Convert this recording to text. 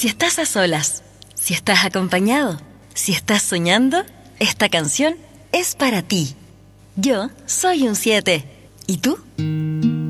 Si estás a solas, si estás acompañado, si estás soñando, esta canción es para ti. Yo soy un 7. ¿Y tú?